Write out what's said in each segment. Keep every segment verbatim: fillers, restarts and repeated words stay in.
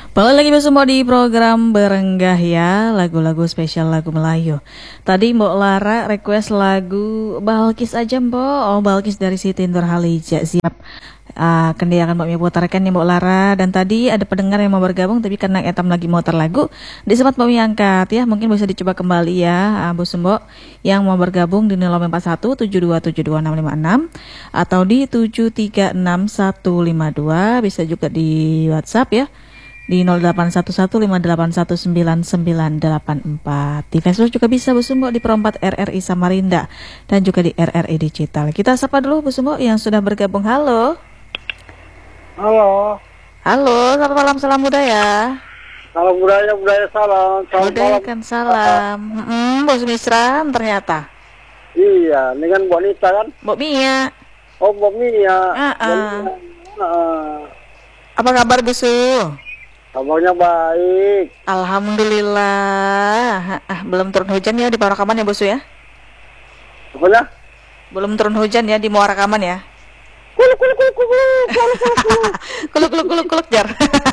Balik lagi bersama di program Berenggah ya, lagu-lagu spesial lagu Melayu. Tadi Mbok Lara request lagu Balkis aja Mbok. Oh, Balkis dari Siti Nurhaliza. Siap. Uh, kendi akan Mbok putarkan nih Mbok Lara. Dan tadi ada pendengar yang mau bergabung, tapi karena etam lagi muter lagu, disempat Mbok angkat ya. Mungkin bisa dicoba kembali ya, uh, Bu Sembok yang mau bergabung di nol empat satu tujuh dua tujuh dua enam lima enam atau di tujuh tiga enam satu lima dua. Bisa juga di WhatsApp ya, di nol delapan satu satu lima delapan satu sembilan sembilan delapan empat. Di Facebook juga bisa Bu Sumbo di Perempat R R I Samarinda dan juga di R R I Digital. Kita sapa dulu Bu Sumbo yang sudah bergabung. Halo. Halo. Halo, selamat malam, salam budaya. Salam budaya, budaya salam. Salam Budaya kan salam. Hmm, Bos Misran ternyata. Iya, ini kan Mbak Nita kan? Mbok Mia. Oh, Mbak Mia. Uh-uh. Uh, Apa kabar Bu Su? Kabarnya baik. Alhamdulillah. Ah, belum turun hujan ya di Muarakaman ya, Bos ya? Apanya? Belum turun hujan ya di Muarakaman ya? Kuluk kuluk kuluk kuluk kuluk kuluk. Kuluk kuluk kuluk kuluk jar.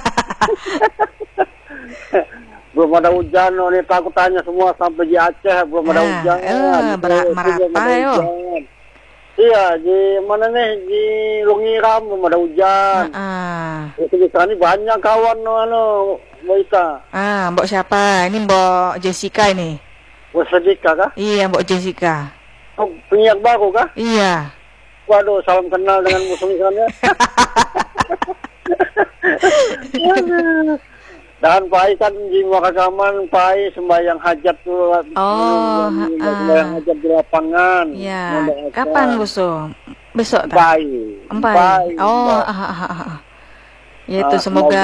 Belum ada hujan, oh, ini aku tanya semua sampai di Aceh belum ada Ah, hujan. eh, berat- merata, yo. Iya, di mana nih, di Lungiram belum ada hujan. Ah, Itu di sana banyak kawan anu, Mbak Ita. ah, Mbok siapa? Ini Mbok Jessica ini. Mbak Sedika kah? Iya, Mbok Jessica. Oh, penyiar baru kah? Iya. Waduh, salam kenal dengan musuh misalnya. Dan Pai kan di Muarakaman, Pai sembahyang hajat tuh. Oh, sembahyang ah. hajat di lapangan. Iya. Kapan, Bu Su? Besok tak? Pai. Empai. Oh, ah, ah, ah, ah. Ya itu Ah, semoga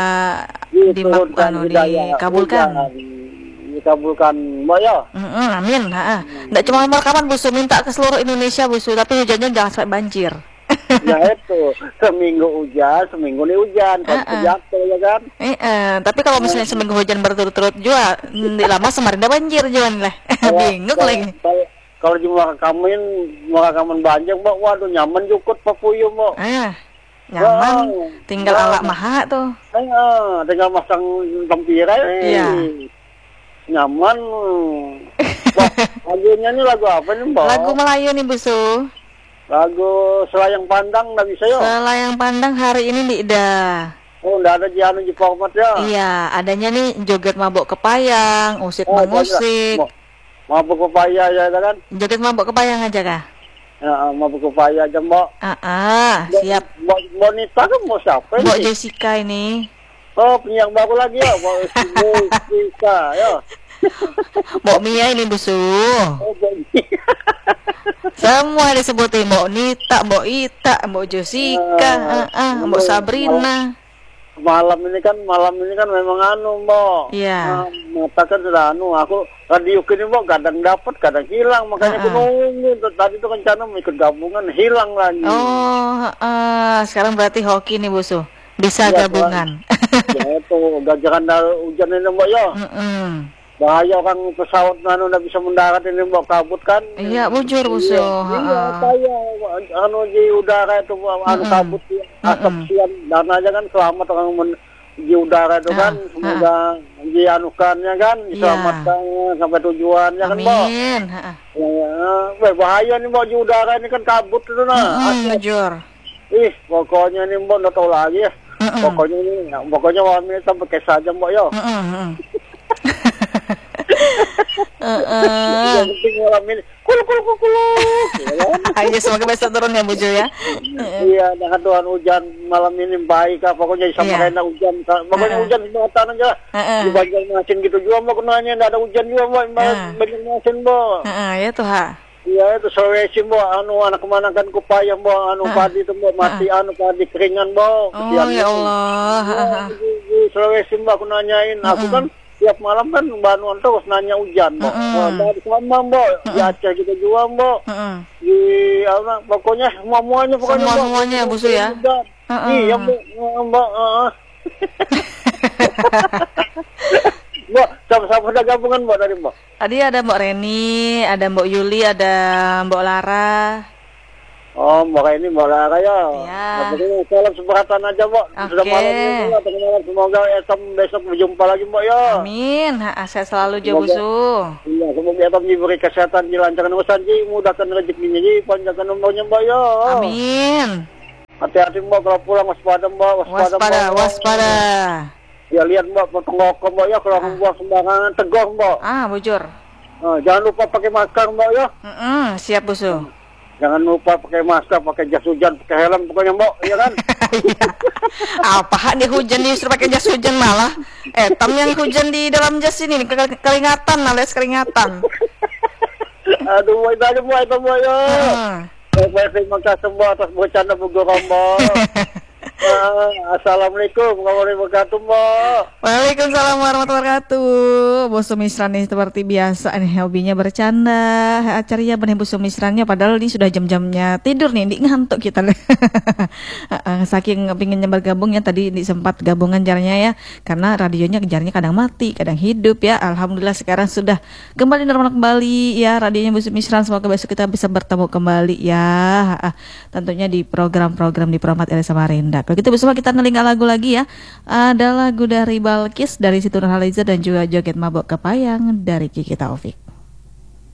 dimak anu dikabulkan. Dikabulkan, Mbak ya. Mm-mm, amin. Heeh. Enggak cuma Muarakaman Bu Su, minta ke seluruh Indonesia Bu Su, tapi hujannya jangan sampai banjir. Ya itu, seminggu hujan, seminggu nih hujan, kan Uh-uh. jatuh ya kan. Eh, eh, tapi kalau misalnya seminggu hujan berturut-turut juga, di lama Samarinda banjir juan lah. Bingung Kalau- lagi. Kalau, kalau di Muarakaman, Muarakaman banjir, Mbak, waduh nyaman jukut papuyuh, Mbak. Ah, nyaman. Wow. Tinggal Wow. alak maha tuh. Eh, eh, tinggal masang tempira, eh. Iya. Nyaman. Wah, lagunya ini lagu apa nih, Mbak? Lagu Melayu nih Bu Su. Lagu Selayang Pandang nggak bisa ya? Selayang Pandang hari ini di Ida. Oh, nggak ada Jianu di format ya? Iya, adanya nih joget mabok kepayang, usik Oh, mengusik. Mau, mabuk kepaya ya kan? Joget mabok kepayang aja kah? Ya, mabuk kepaya aja, Mbak. Ah, ah, siap. Mbak Bonita kan mau siapa Mbok ini? Jessica ini. Oh, penyiar baru lagi ya, Mbak Jessica ya. Mbok Mia ini Bu Su. Oh, Mbak Mia. Semua disebutin Mbok Nita, Mbok Ita, Mbok Jessica, ah, ah, Mbok Sabrina. Malam ini kan, malam ini kan memang anu, Mbak. Iya. Nah, mata kan sudah anu, aku radio kini, Mbak, kadang dapat, kadang hilang, makanya aku Uh-uh. nunggu. Tadi tuh rencana mau ikut gabungan, hilang lagi. Oh, ah, sekarang berarti hoki nih Bu Su. Bisa Iya, gabungan. Ya itu, gajaran hujan ini, Mbak, ya. Mm-mm. Bahaya orang pesawat anu nggak bisa mendarat ini, Mbak, kabut kan. Iya, bujur Bu Su. Iya, iya, Ah. saya anu di udara itu anu Mm-mm. kabut asap Mm-mm. siang dan aja kan selamat orang men, di udara itu kan Ah, semoga dianukannya kan Iya. diselamatkan sampai tujuannya kan, Mbak. Amin. Ha, ah. Ya, ya. Weh, bahaya nih, Mbak, di udara ini kan kabut itu nah. Mm-mm, Asap. bujur. Ih, pokoknya nih, Mbak, nggak tahu lagi ya. Mm-mm. Pokoknya ini, pokoknya malam ini sampai kes saja, Mbak, ya. Mm-mm, mm-mm. Heeh. Yang penting malam ini kuluk kuluk kuluk kuluk. Ya kan? Ayo semoga besok turun ya Bu Ju ya. Iya, dengan Tuhan hujan malam ini baik, ah. Pokoknya sama Iya. kayak hujan, pokoknya Heeh. hujan sematan aja. Heeh. Di Banjarmasin gitu juga, Mbak, kenanya nggak ada hujan juga, Mbak, di Heeh. Banjarmasin, Mbak. Heeh, ya tuh ha. Iya, itu Sulawesi, Mbak, anu anak kemana kan kupaya, Mbak, anu Heeh. padi itu, Mbak, mati anu padi keringan, Mbak. Oh Kesian, ya Mbak. Allah. Iya, di, di Sulawesi, Mbak, aku nanyain, aku Heeh. kan tiap malam kan Banuan terus nanya hujan, Mbak. Heeh. Oh, dari sama, Mbak, di Aceh kita juga, Mbak. Heeh. Di apa pokoknya semua-muanya pokoknya, Mbak. Semua-muanya, Bu Su, ya? Hujan. Heeh. Iya, Mbak. Mbak, heeh. Mbak, sama-sama ada gabungan, Mbak, dari Mbak. Tadi ada Mbok Reni, ada Mbok Yuli, ada Mbok Lara. Oh, Mbak ini Mbak Lara ya. Iya. Nah, salam seberatan aja, Mbak. Sudah Oke. malam ini, Mbak. Tengah-malam. Semoga Etam besok berjumpa lagi, Mbak ya. Amin. Ha, saya selalu Jo Semoga- Busu. Iya, semoga Etam diberi kesehatan, dilancarkan urusan, Ji. Mudahkan rezekinya, Ji. Panjangkan umurnya, Mbak ya. Amin. Hati-hati, Mbak. Kalau pulang waspada, Mbak. Waspada, Waspada, Mbak. waspada. Ya, lihat, Mbak. Potong rokok, Mbak ya. Kalau Ah. buang sembarangan, tegur, Mbak. Ah, bujur. Nah, jangan lupa pakai masker, Mbak ya. Mm-mm, siap Busu. Jangan lupa pakai masker, pakai jas hujan, pakai helm pokoknya, Mbak. Iya kan? Iya. Apa hak di hujan disuruh pakai jas hujan malah? Eh, tam yang hujan di dalam jas ini ke- keringatan, alias keringatan. Aduh, Mbak. Itu aja, Mbak. Itu, Mbak ya. Hmm. Baik, terima kasih, Mbak, atas bercanda bergurau, Mbak. Ah, Assalamualaikum warahmatullahi wabarakatuh, Mbak. Waalaikumsalam warahmatullahi wabarakatuh. Bu Sumisran nih seperti biasa nih hobinya bercanda. Acaranya benih Bu Sumisrannya padahal ini sudah jam-jamnya tidur nih, ini ngantuk kita. Saking pinginnya bergabung ya tadi ini sempat gabungan jarnya ya. Karena radionya jarnya kadang mati, kadang hidup ya. Alhamdulillah sekarang sudah kembali normal kembali ya radionya Bu Sumisran. Semoga besok kita bisa bertemu kembali ya. Tentunya di program-program di Promat Eri Samarinda. Kalau gitu besok kita ngelinga lagu lagi ya. Ada lagu dari Balkis dari Situ Nurhaliza dan juga Joget Mabok Kepayang dari Kiki Taufik.